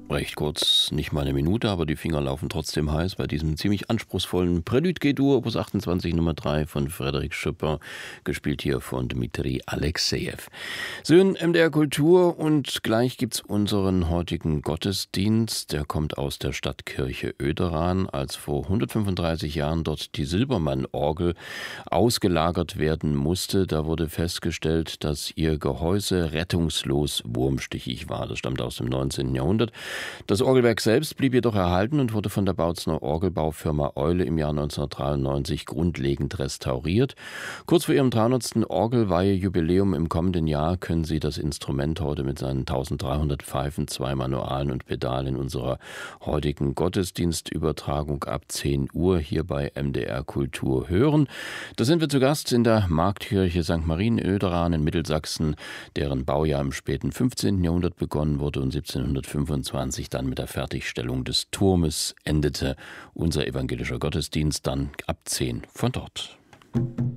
Recht kurz, nicht mal eine Minute, aber die Finger laufen trotzdem heiß bei diesem ziemlich anspruchsvollen Prelude G-Dur, Opus 28 Nummer 3 von Frédéric Chopin, gespielt hier von Dmitri Alexejew. So in MDR Kultur, und gleich gibt's unseren heutigen Gottesdienst. Der kommt aus der Stadtkirche Oederan, als vor 135 Jahren dort die Silbermann-Orgel ausgelagert werden musste. Da wurde festgestellt, dass ihr Gehäuse rettungslos wurmstichig war. Das stammt aus dem 19. Jahrhundert. Das Orgelwerk selbst blieb jedoch erhalten und wurde von der Bautzener Orgelbaufirma Eule im Jahr 1993 grundlegend restauriert. Kurz vor ihrem 300. Orgelweihe-Jubiläum im kommenden Jahr können Sie das Instrument heute mit seinen 1300 Pfeifen, 2 Manualen und Pedalen in unserer heutigen Gottesdienstübertragung ab 10 Uhr hier bei MDR Kultur hören. Da sind wir zu Gast in der Marktkirche St. Marien Oederan in Mittelsachsen, deren Baujahr im späten 15. Jahrhundert begonnen wurde und 1725 dann mit der Fertigstellung des Turmes endete. Unser evangelischer Gottesdienst dann ab 10 von dort.